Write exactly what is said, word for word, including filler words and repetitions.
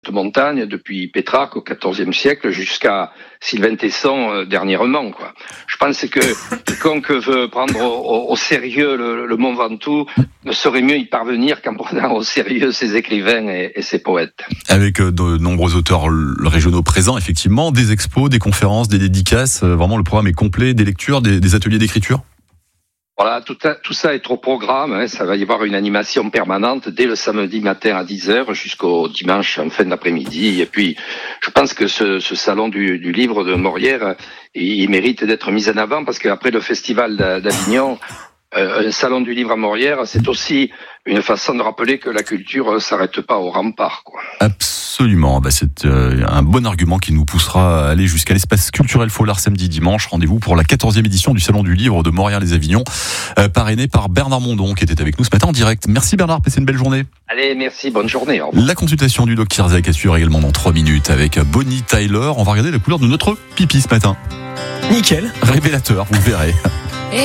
de montagne depuis Pétrarque au quatorzième siècle jusqu'à Sylvain Tesson euh, dernièrement, quoi. Je pense que quiconque veut prendre au, au, au sérieux le, le Mont Ventoux ne saurait mieux y parvenir qu'en prenant au sérieux ses écrivains et, et ses poètes. Avec euh, de nombreux auteurs régionaux présents, effectivement, des expos, des conférences, des dédicaces, euh, vraiment le programme est complet, des lectures, des, des ateliers d'écriture. Voilà, tout, à, tout ça est au programme, hein, ça va y avoir une animation permanente dès le samedi matin à dix heures jusqu'au dimanche en fin d'après-midi. Et puis, je pense que ce, ce salon du, du livre de Maurière, il, il mérite d'être mis en avant parce qu'après le festival d'Avignon, euh, un salon du livre à Maurière, c'est aussi une façon de rappeler que la culture ne s'arrête pas au rempart, quoi. Absolument, bah c'est euh, un bon argument qui nous poussera à aller jusqu'à l'espace culturel Folard samedi dimanche. Rendez-vous pour la quatorzième édition du Salon du Livre de Maurière-les-Avignon, euh, parrainé par Bernard Mondon qui était avec nous ce matin en direct. Merci Bernard, passez une belle journée. Allez, merci, bonne journée. Au revoir. La consultation du docteur Zach assure également dans trois minutes avec Bonnie Tyler. On va regarder la couleur de notre pipi ce matin. Nickel. Révélateur, vous le verrez.